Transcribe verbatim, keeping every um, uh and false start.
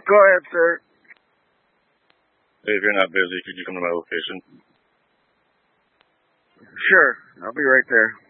Go ahead, sir. Hey, if you're not busy, could you come to my location? Sure. I'll be right there.